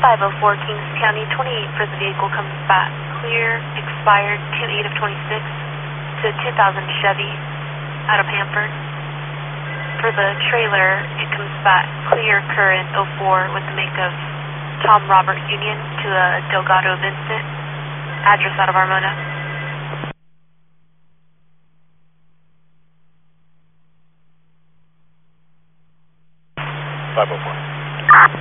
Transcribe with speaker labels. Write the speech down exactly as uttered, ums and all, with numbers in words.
Speaker 1: five oh four Kings County, twenty-eight for the vehicle comes back clear, expired two eight of twenty-six to two thousand Chevy out of Hanford. For the trailer, it comes back clear, current oh four with the make of Tom Robert Union to a Delgado Vincent, address out of Armona.
Speaker 2: five oh four.